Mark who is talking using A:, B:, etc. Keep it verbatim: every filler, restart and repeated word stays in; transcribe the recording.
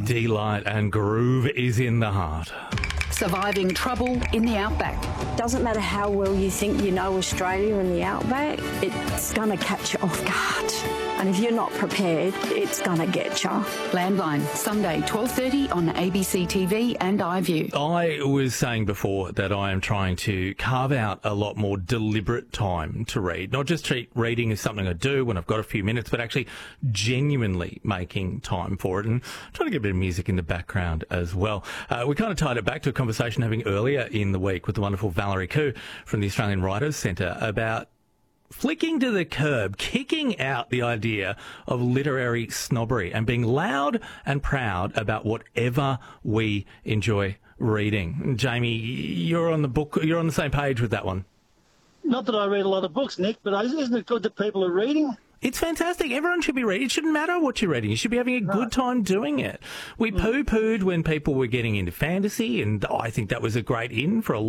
A: Delight and groove is in the heart.
B: Surviving trouble in the outback.
C: Doesn't matter how well you think you know Australia and the outback, it's going to catch you off guard. And if you're not prepared, it's going to get you.
B: Landline, Sunday, twelve thirty on A B C T V and iView.
A: I was saying before that I am trying to carve out a lot more deliberate time to read. Not just treat reading as something I do when I've got a few minutes, but actually genuinely making time for it and trying to get a bit of music in the background as well. Uh, we kind of tied it back to a conversation having earlier in the week with the wonderful Valerie Khoo from the Australian Writers Centre about flicking to the curb, kicking out the idea of literary snobbery and being loud and proud about whatever we enjoy reading. Jamie, you're on the book, you're on the same page with that one.
D: Not that I read a lot of books, Nick, but isn't it good that people are reading?
A: It's fantastic. Everyone should be reading. It shouldn't matter what you're reading. You should be having a
D: No.
A: good time doing it. We poo-pooed when people were getting into fantasy, and I think that was a great in for a